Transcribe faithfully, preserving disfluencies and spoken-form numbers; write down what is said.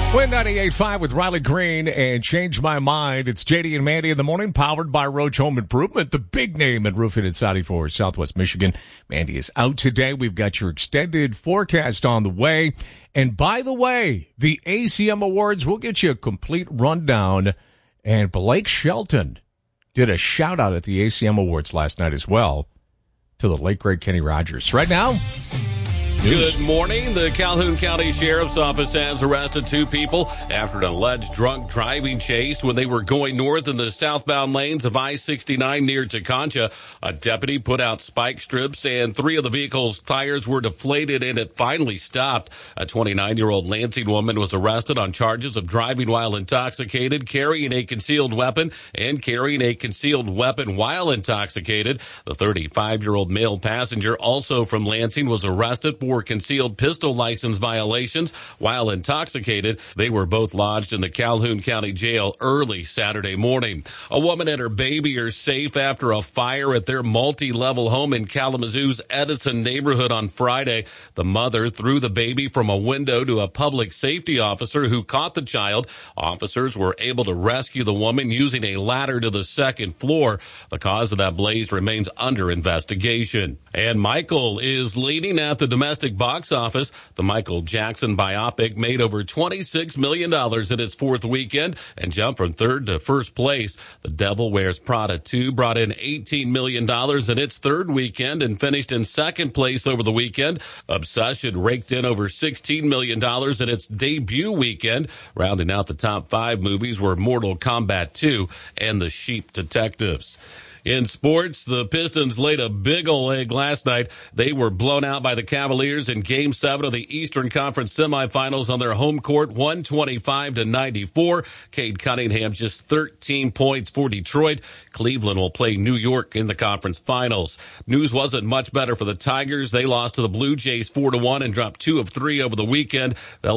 Win ninety-eight point five with Riley Green and Change My Mind. It's J D and Mandy in the morning, powered by Roach Home Improvement, the big name in roofing and siding for Southwest Michigan. Mandy is out today. We've got your extended forecast on the way. And by the way, the A C M Awards, we'll get you a complete rundown. And Blake Shelton did a shout out at the A C M Awards last night as well to the late great Kenny Rogers. Right now, news. Good morning. The Calhoun County Sheriff's Office has arrested two people after an alleged drunk driving chase when they were going north in the southbound lanes of I sixty-nine near Teconcha. A deputy put out spike strips and three of the vehicle's tires were deflated and it finally stopped. A twenty-nine-year-old Lansing woman was arrested on charges of driving while intoxicated, carrying a concealed weapon, and carrying a concealed weapon while intoxicated. The thirty-five-year-old male passenger, also from Lansing, was arrested for For concealed pistol license violations while intoxicated. They were both lodged in the Calhoun County Jail early Saturday morning. A woman and her baby are safe after a fire at their multi-level home in Kalamazoo's Edison neighborhood on Friday. The mother threw the baby from a window to a public safety officer who caught the child. Officers were able to rescue the woman using a ladder to the second floor. The cause of that blaze remains under investigation. And Michael is leading at the domestic box office. The Michael Jackson biopic made over twenty-six million dollars in its fourth weekend and jumped from third to first place. The Devil Wears Prada two brought in eighteen million dollars in its third weekend and finished in second place over the weekend. Obsession raked in over sixteen million dollars in its debut weekend. Rounding out the top five movies were Mortal Kombat two and The Sheep Detectives. In sports, the Pistons laid a big ol' egg last night. They were blown out by the Cavaliers in Game seven of the Eastern Conference semifinals on their home court, one twenty-five to ninety-four. Cade Cunningham just thirteen points for Detroit. Cleveland will play New York in the conference finals. News wasn't much better for the Tigers. They lost to the Blue Jays four to one and dropped two of three over the weekend. They'll